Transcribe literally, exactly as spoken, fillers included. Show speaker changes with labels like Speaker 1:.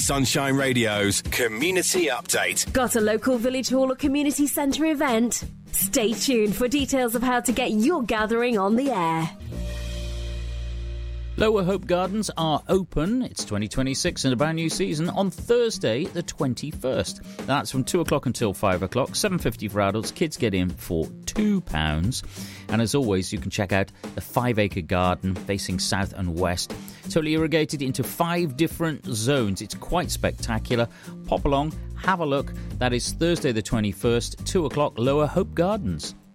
Speaker 1: Sunshine Radio's Community Update.
Speaker 2: Got a local village hall or community centre event? Stay tuned for details of how to get your gathering on the air.
Speaker 3: Lower Hope Gardens are open. It's twenty twenty-six and a brand new season on Thursday the twenty-first. That's from two o'clock until five o'clock, seven pounds fifty for adults. Kids get in for two pounds. And as always, you can check out the five-acre garden facing south and west. Totally irrigated into five different zones. It's quite spectacular. Pop along, have a look. That is Thursday the twenty-first, two o'clock, Lower Hope Gardens.